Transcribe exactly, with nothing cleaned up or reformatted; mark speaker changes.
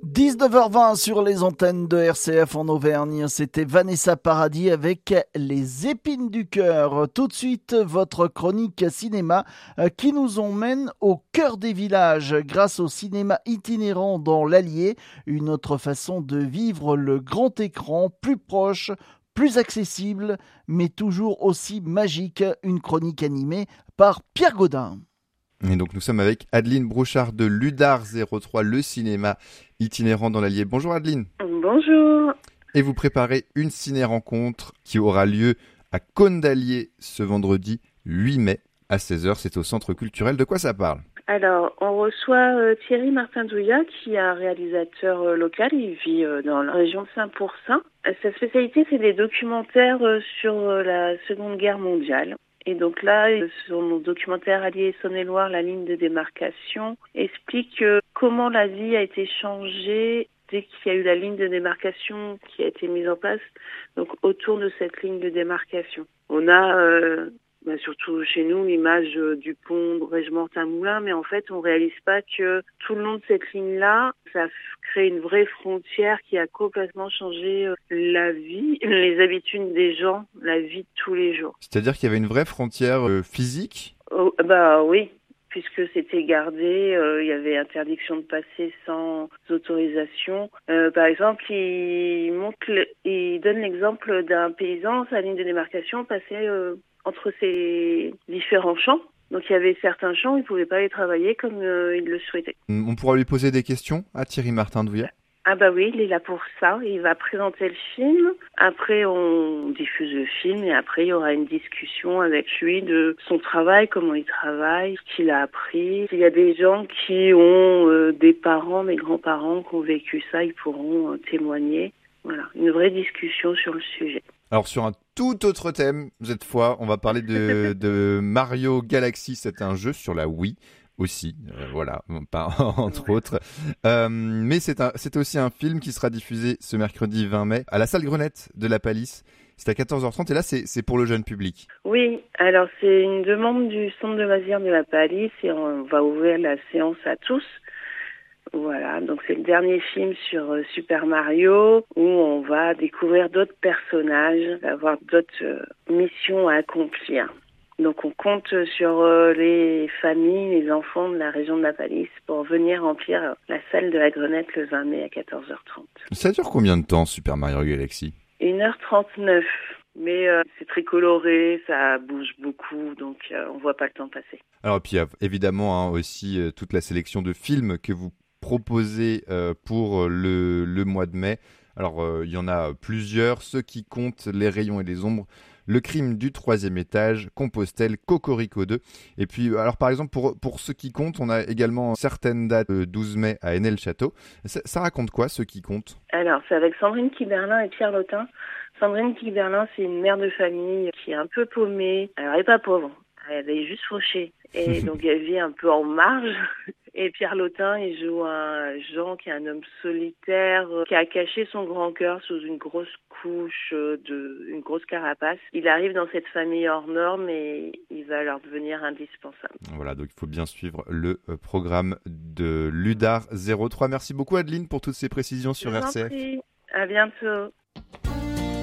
Speaker 1: dix-neuf heures vingt sur les antennes de R C F en Auvergne, c'était Vanessa Paradis avec Les Épines du Cœur. Tout de suite, votre chronique cinéma qui nous emmène au cœur des villages grâce au cinéma itinérant dans l'Allier, une autre façon de vivre le grand écran, plus proche, plus accessible, mais toujours aussi magique, une chronique animée par Pierre Gaudin.
Speaker 2: Et donc nous sommes avec Adeline Brouchard de Ludar zéro trois, le cinéma itinérant dans l'Allier. Bonjour Adeline.
Speaker 3: Bonjour.
Speaker 2: Et vous préparez une ciné-rencontre qui aura lieu à Cône d'Allier ce vendredi huit mai à seize heures. C'est au Centre culturel. De quoi ça parle ?
Speaker 3: Alors, on reçoit euh, Thierry Martin-Douillat, qui est un réalisateur euh, local. Il vit euh, dans la région de Saint-Pourçain. Euh, sa spécialité, c'est des documentaires euh, sur euh, la Seconde Guerre mondiale. Et donc là, son documentaire Allier Saône-et-Loire, la ligne de démarcation, explique euh, comment la vie a été changée dès qu'il y a eu la ligne de démarcation qui a été mise en place, donc autour de cette ligne de démarcation. On a, euh, bah, surtout chez nous, l'image euh, du pont Brège-Mortain-Moulin, mais en fait, on réalise pas que tout le long de cette ligne-là, ça crée une vraie frontière qui a complètement changé euh, la vie, les habitudes des gens, la vie de tous les jours.
Speaker 2: C'est-à-dire qu'il y avait une vraie frontière euh, physique ?
Speaker 3: Oh, bah oui, puisque c'était gardé, euh, il y avait interdiction de passer sans autorisation. Euh, par exemple, il, montre le, il donne l'exemple d'un paysan, sa ligne de démarcation passait euh, entre ses différents champs. Donc il y avait certains champs, il ne pouvait pas les travailler comme euh, il le souhaitait.
Speaker 2: On pourra lui poser des questions à Thierry Martin-Douillat ?
Speaker 3: Ah bah oui, il est là pour ça. Il va présenter le film. Après, on diffuse le film et après, il y aura une discussion avec lui de son travail, comment il travaille, ce qu'il a appris. S'il y a des gens qui ont euh, des parents, des grands-parents qui ont vécu ça, ils pourront euh, témoigner. Voilà, une vraie discussion sur le sujet.
Speaker 2: Alors sur un tout autre thème, cette fois, on va parler de, de Mario Galaxy. C'est un jeu sur la Wii aussi, euh, voilà, pas, entre ouais. autres. Euh, mais c'est, un, c'est aussi un film qui sera diffusé ce mercredi vingt mai à la salle Grenette de la Palisse. C'est à quatorze heures trente et là, c'est, c'est pour le jeune public.
Speaker 3: Oui, alors c'est une demande du centre de loisirs de la Palisse et on va ouvrir la séance à tous. Voilà, donc c'est le dernier film sur euh, Super Mario où on va découvrir d'autres personnages, avoir d'autres euh, missions à accomplir. Donc on compte sur euh, les familles, les enfants de la région de la Palisse pour venir remplir euh, la salle de la Grenette le vingt mai à quatorze heures trente.
Speaker 2: Ça dure combien de temps Super Mario Galaxy ?
Speaker 3: une heure trente-neuf. Mais euh, c'est très coloré, ça bouge beaucoup, donc euh, on voit pas le temps passer.
Speaker 2: Alors et puis évidemment hein, aussi euh, toute la sélection de films que vous proposé euh, pour le, le mois de mai. Alors, euh, il y en a plusieurs. Ceux qui comptent, Les Rayons et les Ombres, Le Crime du troisième étage, Compostelle, Cocorico deux. Et puis, alors par exemple, pour, pour ceux qui comptent, on a également certaines dates, le douze mai à Henel-Château. Ça, ça raconte quoi, ceux qui comptent ?
Speaker 3: Alors, c'est avec Sandrine Kiberlin et Pierre Lotin. Sandrine Kiberlin, c'est une mère de famille qui est un peu paumée. Alors, elle n'est pas pauvre, elle est juste fauchée. Et donc, elle vit un peu en marge. Et Pierre Lotin, il joue un Jean qui est un homme solitaire, qui a caché son grand cœur sous une grosse couche, de, une grosse carapace. Il arrive dans cette famille hors norme et il va leur devenir indispensable.
Speaker 2: Voilà, donc il faut bien suivre le programme de Ludar zéro trois. Merci beaucoup Adeline pour toutes ces précisions sur
Speaker 3: Je vous en
Speaker 2: R C F.
Speaker 3: prie. À bientôt.